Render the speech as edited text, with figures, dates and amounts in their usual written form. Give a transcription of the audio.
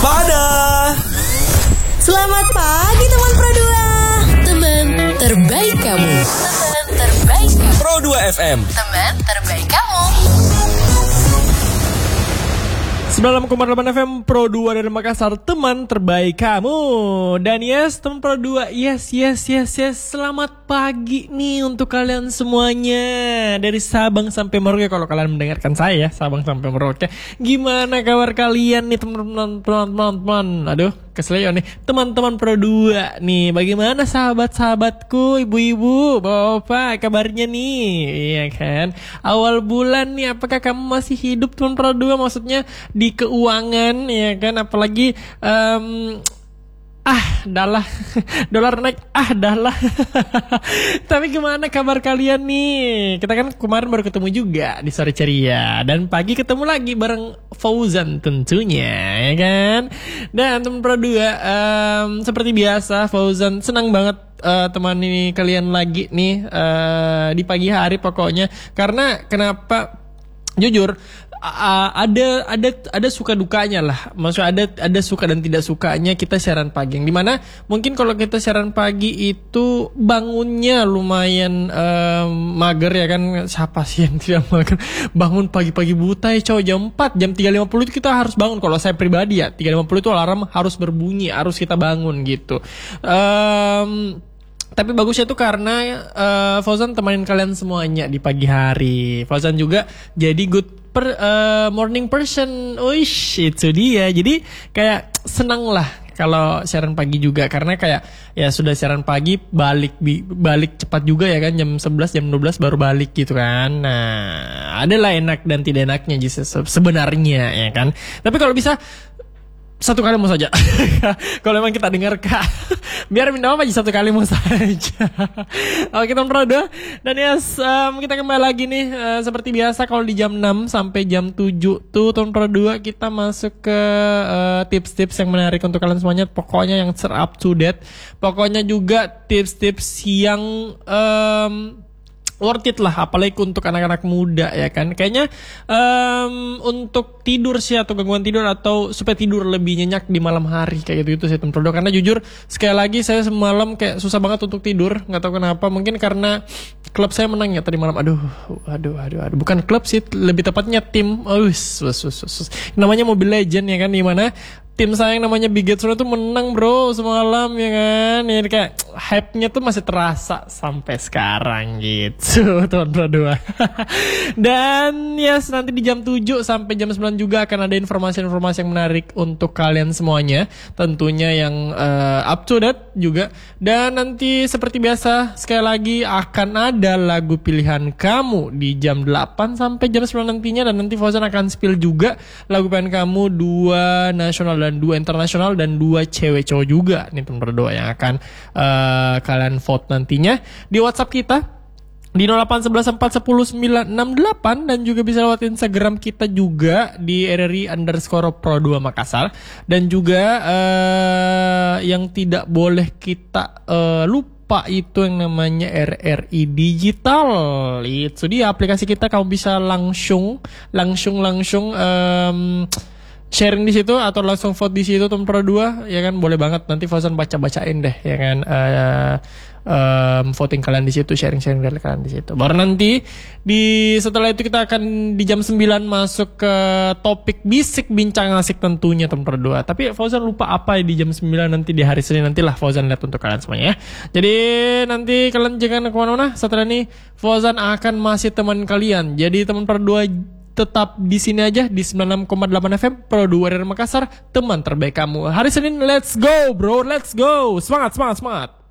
Waspada. Selamat pagi teman Pro 2. Teman terbaik kamu. Teman terbaik kamu. Pro 2 FM. Teman terbaik kamu. 96,8 FM Pro 2 dari Makassar, teman terbaik kamu. Dan yes, teman Pro 2, yes. Selamat pagi nih untuk kalian semuanya. Dari Sabang sampai Merauke, kalau kalian mendengarkan saya Sabang sampai Merauke. Gimana kabar kalian nih teman-teman? Aduh, keselio nih. Teman-teman Pro 2 nih, bagaimana sahabat-sahabatku, ibu-ibu, bapak, kabarnya nih? Iya kan? Awal bulan nih, apakah kamu masih hidup teman Pro 2? Maksudnya di keuangan, ya kan? Apalagi dalah dolar naik, dalah. Tapi gimana kabar kalian nih? Kita kan kemarin baru ketemu juga di Sore Ceria, dan pagi ketemu lagi bareng Fauzan tentunya, ya kan? Dan teman Pro 2, seperti biasa Fauzan senang banget temani kalian lagi nih di pagi hari pokoknya. Karena kenapa? Jujur, ada suka dukanya lah. Maksudnya ada suka dan tidak sukanya kita siaran pagi. Yang dimana mungkin kalau kita siaran pagi itu bangunnya lumayan mager, ya kan? Siapa sih yang tidak mager? Bangun pagi-pagi buta ya coy, jam 4, jam 3.50 itu kita harus bangun. Kalau saya pribadi ya 3.50 itu alarm harus berbunyi, harus kita bangun gitu. Tapi bagusnya tuh karena Fauzan temanin kalian semuanya di pagi hari. Fauzan juga jadi good morning person. Uish, itu dia. Jadi kayak senang lah kalau siaran pagi juga, karena kayak ya sudah siaran pagi balik cepat juga ya kan, jam 11 jam 12 baru balik gitu kan. Nah, adalah enak dan tidak enaknya sebenarnya, ya kan. Tapi kalau bisa satu kali mau saja. Kalau memang kita dengar biar minta apa aja, satu kali mau saja. Oke teman Pro 2. Dan yes, kita kembali lagi nih seperti biasa. Kalau di jam 6 sampai jam 7 tuh teman Pro 2 kita masuk ke tips-tips yang menarik untuk kalian semuanya. Pokoknya yang up to date. Pokoknya juga tips-tips yang worth it lah, apalagi untuk anak-anak muda, ya kan. Kayaknya untuk tidur sih, atau gangguan tidur, atau supaya tidur lebih nyenyak di malam hari kayak gitu sih teman Pro 2. Karena jujur sekali lagi saya semalam kayak susah banget untuk tidur, nggak tahu kenapa. Mungkin karena klub saya menang ya tadi malam. Aduh. Bukan klub sih, lebih tepatnya tim. Namanya Mobile Legend, ya kan, di mana tim saya yang namanya Bigetron tuh menang bro semalam, ya kan. Ya kayak hype-nya tuh masih terasa sampai sekarang gitu teman Pro 2. Dan yes, nanti di jam 7 sampai jam 9 juga akan ada informasi-informasi yang menarik untuk kalian semuanya. Tentunya yang up to date juga. Dan nanti seperti biasa sekali lagi akan ada lagu pilihan kamu di jam 8 sampai jam 9 nantinya. Dan nanti Fauzan akan spill juga lagu pilihan kamu 2 nasional dan 2 internasional, dan 2 cewek cowok juga nih teman Pro 2 yang akan kalian vote nantinya di WhatsApp kita di 0811410968, dan juga bisa lewat Instagram kita juga di RRI_Pro 2 Makassar. Dan juga yang tidak boleh kita lupa itu yang namanya RRI Digital. Itu dia aplikasi kita, kamu bisa langsung sharing di situ atau langsung vote di situ teman Pro 2, ya kan. Boleh banget, nanti Fauzan bacain deh, ya kan, voting kalian di situ, sharing dari kalian di situ. Baru nanti setelah itu kita akan di jam 9 masuk ke topik bisik bincang asik tentunya teman Pro 2. Tapi Fauzan lupa apa di jam 9 nanti di hari Senin, nantilah Fauzan lihat untuk kalian semuanya ya. Jadi nanti kalian jangan kemana-mana. Setelah ini Fauzan akan masih teman kalian. Jadi teman Pro 2 tetap di sini aja di 96,8 FM Pro 2 dari Makassar, teman terbaik kamu. Hari Senin, let's go bro, let's go. Semangat.